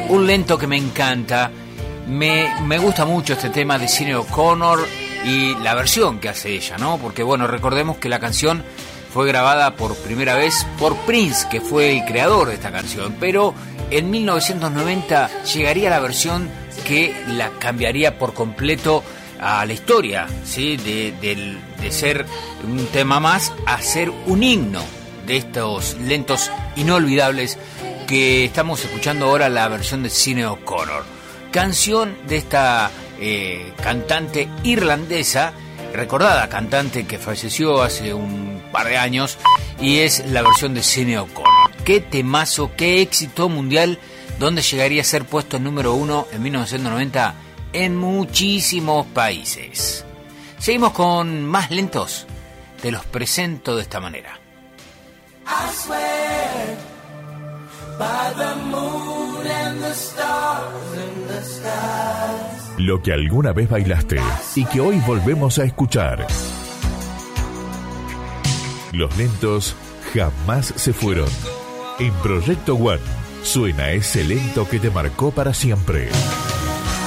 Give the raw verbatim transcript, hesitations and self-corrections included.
un lento que me encanta. Me, me gusta mucho este tema de Sinéad O'Connor y la versión que hace ella, ¿no? Porque, bueno, recordemos que la canción fue grabada por primera vez por Prince, que fue el creador de esta canción, pero en mil novecientos noventa llegaría la versión que la cambiaría por completo a la historia, ¿sí? De, de, de ser un tema más a ser un himno de estos lentos inolvidables que estamos escuchando ahora, la versión de Sinéad O'Connor. Canción de esta eh, cantante irlandesa, recordada cantante que falleció hace un par de años, y es la versión de Sinéad O'Connor. Qué temazo, qué éxito mundial, donde llegaría a ser puesto en número uno en mil novecientos noventa en muchísimos países. Seguimos con más lentos, te los presento de esta manera. I swear by the moon and the stars in the skies. Lo que alguna vez bailaste y que hoy volvemos a escuchar. Los lentos jamás se fueron. En Proyecto One suena ese lento que te marcó para siempre.